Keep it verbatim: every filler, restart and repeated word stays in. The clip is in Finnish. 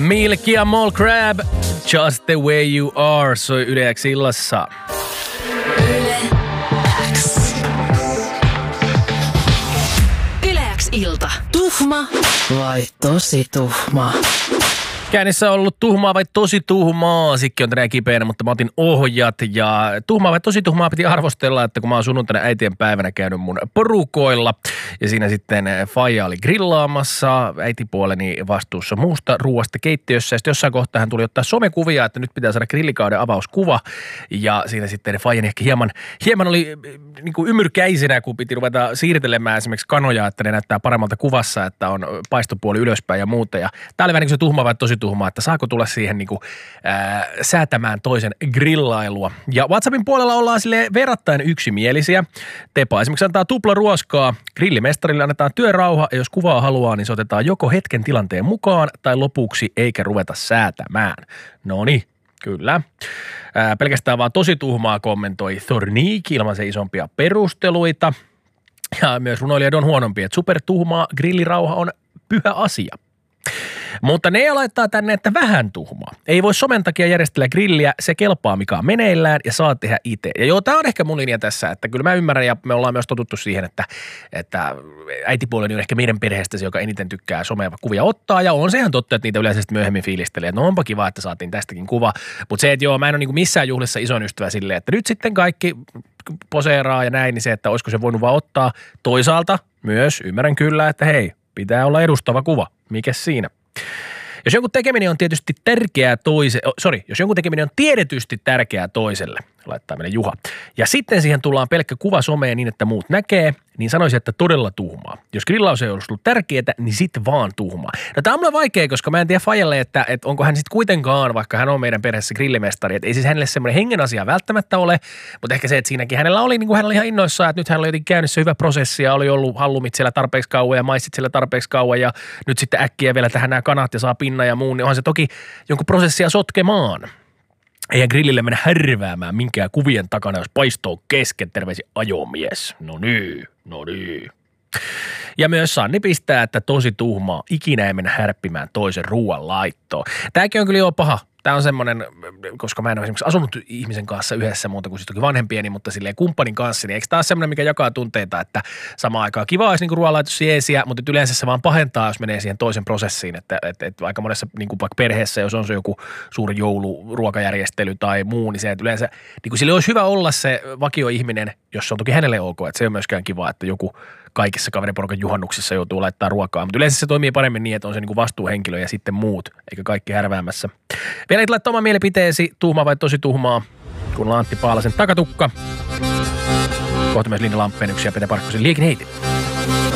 Milk ja Mole Crab, Just the way you are, soi Yle X illassa. Yle X. Yle X ilta. Tuhma vai tosi tuhma? Käynnissä on ollut tuhmaa vai tosi tuhmaa. Sikki on tänään kipeänä, mutta mä otin ohjat. Ja tuhmaa vai tosi tuhmaa piti arvostella, että kun mä oon sunnuntaina äitien päivänä käynyt mun porukoilla. Ja siinä sitten faija oli grillaamassa, äitipuoleni vastuussa muusta ruuasta keittiössä. Ja sitten jossain kohtaa hän tuli ottaa somekuvia, että nyt pitää saada grillikauden avauskuva. Ja siinä sitten faijani ehkä hieman, hieman oli niin kuin ymyrkäisenä, kun piti ruveta siirtelemään esimerkiksi kanoja, että ne näyttää paremmalta kuvassa, että on paistopuoli ylöspäin ja muuta. Ja tää oli vähän niin kuin se tuhma vai tosi tuhmaa, että saako tulla siihen niin kuin, ää, säätämään toisen grillailua. Ja WhatsAppin puolella ollaan silleen verrattain yksimielisiä. Tepa esimerkiksi antaa tuplaruoskaa, grillimestarille annetaan työrauha ja jos kuvaa haluaa, niin se otetaan joko hetken tilanteen mukaan tai lopuksi eikä ruveta säätämään. Noniin. Kyllä. Ää, pelkästään vaan tosi tuhmaa kommentoi Thorniik ilman se isompia perusteluita. Ja myös runoilija Don huonompi, että supertuhmaa grillirauha on pyhä asia. Mutta ne laittaa tänne, että vähän tuhmaa. Ei voi somen takia järjestellä grilliä, se kelpaa mikä on meneillään ja saa tehdä itse. Ja joo, tää on ehkä mun linja tässä, että kyllä mä ymmärrän ja me ollaan myös totuttu siihen, että, että äitipuoleni on ehkä meidän perheestä se, joka eniten tykkää somea kuvia ottaa. Ja on se ihan totta, että niitä yleisesti myöhemmin fiilistelee, että no onpa kiva, että saatiin tästäkin kuva. Mutta se, että joo, mä en ole niin kuin missään juhlissa ison ystävä silleen, että nyt sitten kaikki poseeraa ja näin, niin se, että olisiko se voinut vaan ottaa. Toisaalta myös ymmärrän kyllä, että hei, pitää olla edustava kuva. Mikäs siinä? Jos jonkun tekeminen on tietysti tärkeää toiselle, sori, jos jonkun tekeminen on tiedetysti tärkeää toiselle, laittaa meille Juha, ja sitten siihen tullaan pelkkä kuva someen niin, että muut näkee, niin sanoisin, että todella tuhmaa. Jos grillaus ei ollut tullut tärkeää, niin sitten vaan tuhmaa. No tää on mulle vaikea, koska mä en tiedä Fajalle, että, että onko hän sitten kuitenkaan, vaikka hän on meidän perheessä grillimestari, että ei siis hänelle semmoinen hengen asia välttämättä ole, mutta ehkä se, että siinäkin hänellä oli, niin kuin hän oli ihan innoissaan, että nyt hän oli jotenkin käynnissä hyvä prosessi ja oli ollut hallumit siellä tarpeeksi kauan ja maissit siellä tarpeeksi kauan ja nyt sitten äkkiä vielä tähän nämä kanat ja saa pinna ja muun, niin onhan se toki jonkun prosessia sotkemaan. Eihän grillille mennä härväämään minkään kuvien takana, jos paistoo kesken, terveisi ajomies. No niin, no niin. Ja myös Sanni pistää, että tosi tuhmaa, ikinä ei mennä härppimään toisen ruoan laittoon. Tämäkin on kyllä jo paha. Tämä on semmoinen, koska mä en ole esimerkiksi asunut ihmisen kanssa yhdessä muuta kuin siis toki vanhempieni, mutta silleen kumppanin kanssa, niin eikö tämä ole semmoinen, mikä jakaa tunteita, että samaan aikaan kiva olisi niin kuin ruoanlaitos jeesiä, mutta yleensä se vaan pahentaa, jos menee siihen toisen prosessiin, että, että, että aika monessa niin kuin vaikka perheessä, jos on se joku suuri jouluruokajärjestely tai muu, niin se, että yleensä niin kuin sille olisi hyvä olla se vakioihminen, jos se on toki hänelle ok, että se ei ole myöskään kiva, että joku kaikissa kaveriporukan juhannuksissa joutuu laittaa ruokaa, mutta yleensä se toimii paremmin niin, että on se niin kuin vastuuhenkilö ja sitten muut, eikä kaikki härväämässä. Vielä et laittaa oman mielipiteesi, tuhmaa vai tosi tuhmaa, kun Antti Paalasen takatukka. Kohta myös Linda Lampeen yksi ja Pete Parkkosen Liekin heitin.